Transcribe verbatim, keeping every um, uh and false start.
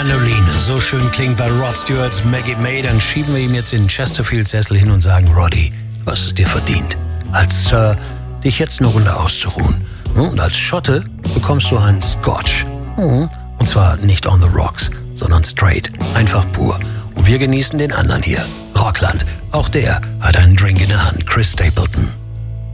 Mandoline so schön klingt bei Rod Stewarts Maggie May, dann schieben wir ihm jetzt den Chesterfield-Sessel hin und sagen, Roddy, du hast es dir verdient, als Sir dich jetzt eine Runde auszuruhen. Und als Schotte bekommst du einen Scotch. Und zwar nicht on the rocks, sondern straight, einfach pur. Und wir genießen den anderen hier. Rockland, auch der hat einen Drink in der Hand. Chris Stapleton.